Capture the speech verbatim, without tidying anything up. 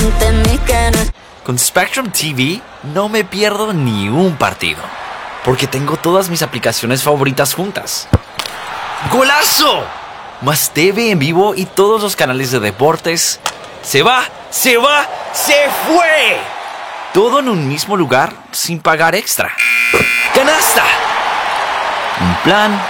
entendí que no. Con Spectrum T V no me pierdo ni un partido, porque tengo todas mis aplicaciones favoritas juntas. ¡Golazo! Más T V en vivo y todos los canales de deportes. ¡Se va! ¡Se va! ¡Se fue! Todo en un mismo lugar sin pagar extra. ¡Canasta! Un plan